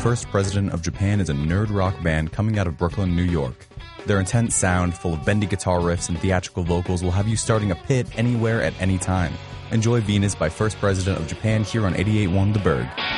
First President of Japan is a nerd rock band coming out of Brooklyn, New York. Their intense sound, full of bendy guitar riffs and theatrical vocals, will have you starting a pit anywhere at any time. Enjoy Venus by First President of Japan here on 88.1 The Berg.